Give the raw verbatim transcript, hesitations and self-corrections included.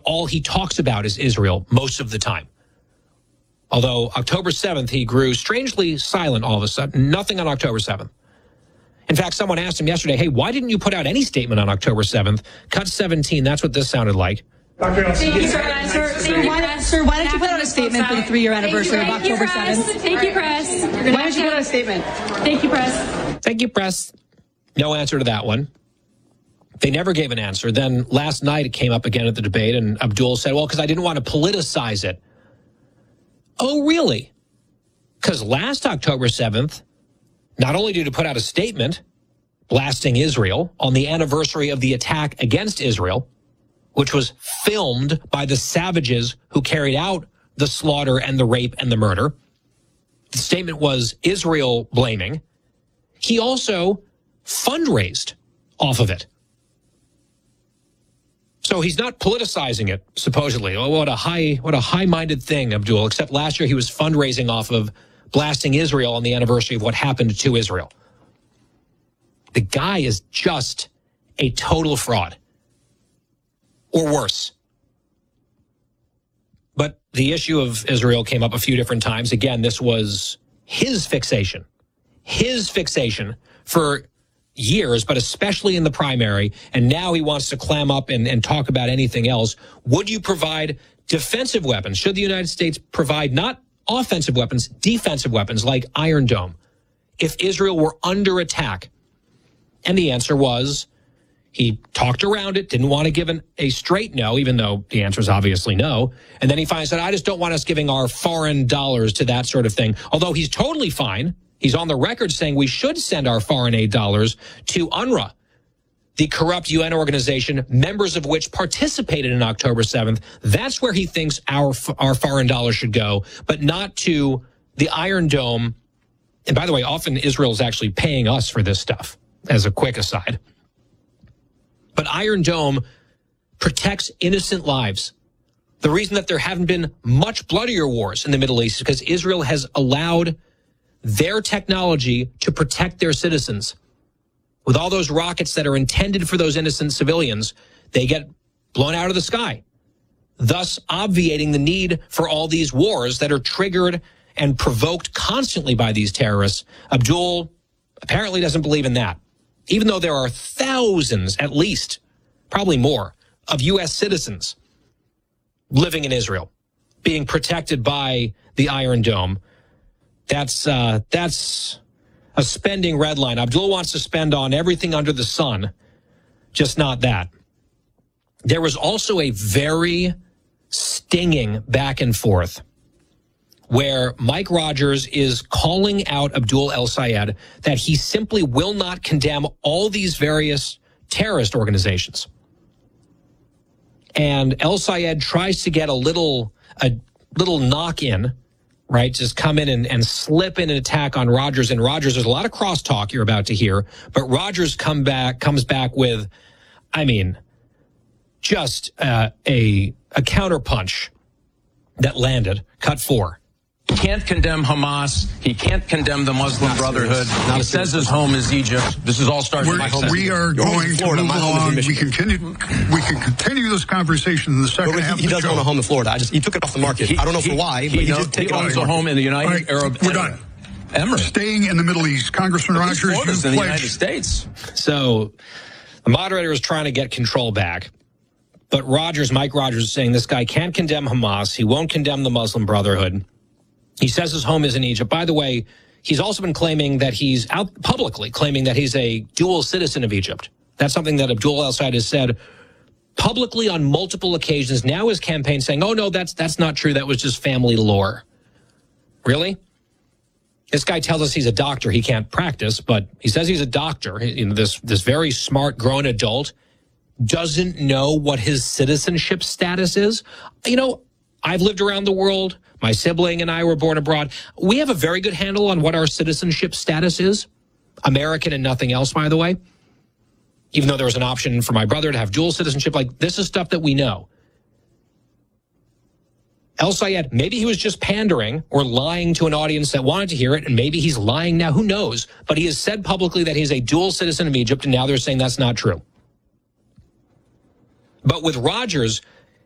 all he talks about is Israel most of the time. Although October seventh, he grew strangely silent all of a sudden. Nothing on October seventh. In fact, someone asked him yesterday, hey, why didn't you put out any statement on October seventh? Cut seventeen, that's what this sounded like. Doctor Thank you, sir. Sir, sir, why, sir, why don't you put out a statement for the three-year anniversary of October seventh? Thank you, press. Why don't you put out a statement? Thank you, press. Thank you, press. No answer to that one. They never gave an answer. Then last night it came up again at the debate, and Abdul said, well, because I didn't want to politicize it. Oh, really? Because last October seventh, not only did he put out a statement blasting Israel on the anniversary of the attack against Israel, which was filmed by the savages who carried out the slaughter and the rape and the murder. The statement was Israel blaming. He also fundraised off of it. So he's not politicizing it, supposedly. Oh, what a high, what a high-minded thing, Abdul. Except last year he was fundraising off of blasting Israel on the anniversary of what happened to Israel. The guy is just a total fraud. Or worse. But the issue of Israel came up a few different times. Again, this was his fixation. His fixation for years, but especially in the primary. And now he wants to clam up and, and talk about anything else. Would you provide defensive weapons? Should the United States provide not offensive weapons, defensive weapons like Iron Dome if Israel were under attack? And the answer was, he talked around it, didn't want to give an, a straight no, even though the answer is obviously no. And then he finally said, I just don't want us giving our foreign dollars to that sort of thing. Although he's totally fine. He's on the record saying we should send our foreign aid dollars to UNRWA, the corrupt U N organization, members of which participated in October seventh. That's where he thinks our our foreign dollars should go, but not to the Iron Dome. And by the way, often Israel is actually paying us for this stuff, as a quick aside. But Iron Dome protects innocent lives. The reason that there haven't been much bloodier wars in the Middle East is because Israel has allowed their technology to protect their citizens. With all those rockets that are intended for those innocent civilians, they get blown out of the sky, thus obviating the need for all these wars that are triggered and provoked constantly by these terrorists. Abdul apparently doesn't believe in that, even though there are thousands, at least, probably more, of U S citizens living in Israel, being protected by the Iron Dome. That's uh, that's a spending red line. Abdul wants to spend on everything under the sun, just not that. There was also a very stinging back and forth where Mike Rogers is calling out Abdul El-Sayed that he simply will not condemn all these various terrorist organizations. And El-Sayed tries to get a little a little knock in, right? Just come in and, and slip in an attack on Rogers. And Rogers, there's a lot of crosstalk you're about to hear, but Rogers come back comes back with, I mean, just uh, a a counterpunch that landed. Cut four. He can't condemn Hamas. He can't condemn the Muslim Brotherhood. He says his home is Egypt. This is all starting. We're, we are going to move along. We continue. We can continue this conversation in the second he, half. He of the doesn't show. own a home in Florida. I just he took it off the market. He, I don't know he, for why, he, but he, he did take he it owns off the a home in the United right, Arab We're done. Emirates. Staying in the Middle East, Congressman Rogers, Florida's you in the pledged. United States. So the moderator is trying to get control back. But Rogers, Mike Rogers, is saying this guy can't condemn Hamas. He won't condemn the Muslim Brotherhood. He says his home is in Egypt. By the way, he's also been claiming that he's out publicly claiming that he's a dual citizen of Egypt. That's something that Abdul El-Sayed has said publicly on multiple occasions. Now his campaign saying, oh, no, that's that's not true. That was just family lore. Really? This guy tells us he's a doctor. He can't practice, but he says he's a doctor. You know, this this very smart, grown adult doesn't know what his citizenship status is. You know, I've lived around the world. My sibling and I were born abroad. We have a very good handle on what our citizenship status is. American and nothing else, by the way. Even though there was an option for my brother to have dual citizenship, like this is stuff that we know. El-Sayed, maybe he was just pandering or lying to an audience that wanted to hear it, and maybe he's lying now. Who knows? But he has said publicly that he's a dual citizen of Egypt, and now they're saying that's not true. But with Rogers,